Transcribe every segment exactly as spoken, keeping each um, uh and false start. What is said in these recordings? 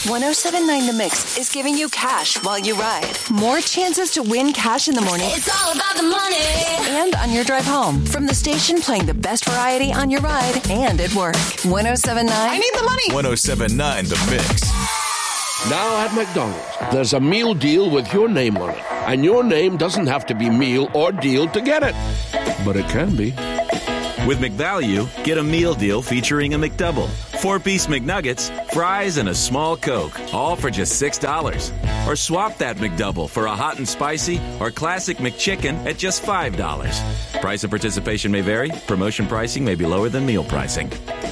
ten seventy-nine The Mix is giving you cash while you ride. More chances to win cash in the morning. It's all about the money. And on your drive home. From the station playing the best variety on your ride and at work. ten seventy-nine I need the money. ten seventy-nine The Mix. Now at McDonald's, there's a meal deal with your name on it. And your name doesn't have to be meal or deal to get it. But it can be. With McValue, get a meal deal featuring a McDouble, four-piece McNuggets, fries, and a small Coke, all for just six dollars. Or swap that McDouble for a hot and spicy or classic McChicken at just five dollars. Price of participation may vary. Promotion pricing may be lower than meal pricing.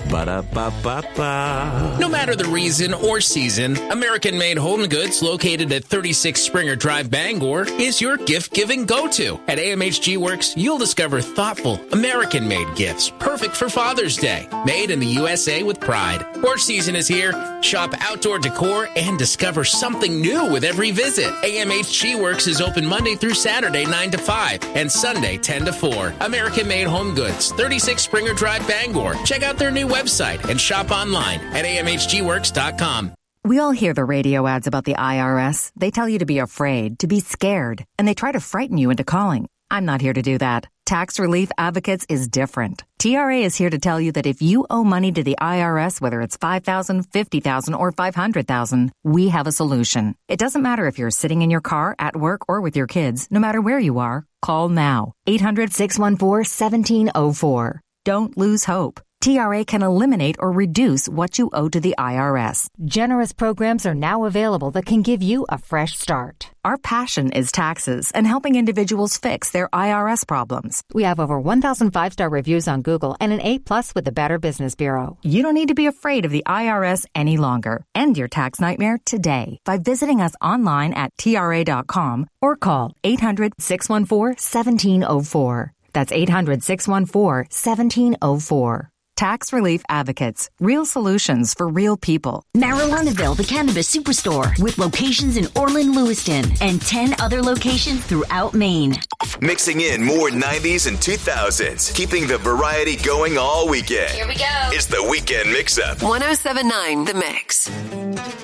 Ba-da-ba-ba-ba. No matter the reason or season, American-made home goods located at thirty-six Springer Drive, Bangor is your gift-giving go-to. At A M H G Works, you'll discover thoughtful, American-made gifts perfect for Father's Day. Made in the U S A with pride. Horse season is here. Shop outdoor decor and discover something new with every visit. A M H G Works is open Monday through Saturday, nine to five, and Sunday, ten to four. American-made home goods, thirty-six Springer Drive, Bangor. Check out their new website and shop online at A M H G works dot com. We all hear the radio ads about the I R S. They tell you to be afraid, to be scared, and they try to frighten you into calling. I'm not here to do that. Tax Relief Advocates is different. T R A is here to tell you that if you owe money to the I R S, whether it's five thousand dollars, fifty thousand dollars, or five hundred thousand dollars, we have a solution. It doesn't matter if you're sitting in your car, at work, or with your kids. No matter where you are, call now. eight hundred, six one four, one seven zero four. Don't lose hope. T R A can eliminate or reduce what you owe to the I R S. Generous programs are now available that can give you a fresh start. Our passion is taxes and helping individuals fix their I R S problems. We have over one thousand five-star reviews on Google and an A plus with the Better Business Bureau. You don't need to be afraid of the I R S any longer. End your tax nightmare today by visiting us online at T R A dot com or call eight hundred, six one four, one seven zero four. That's eight hundred, six one four, one seven zero four. Tax Relief Advocates. Real solutions for real people. Marijuanaville, the cannabis superstore, with locations in Orland, Lewiston, and ten other locations throughout Maine. Mixing in more nineties and two thousands, keeping the variety going all weekend. Here we go. It's the Weekend Mix-Up. ten seventy-nine The Mix.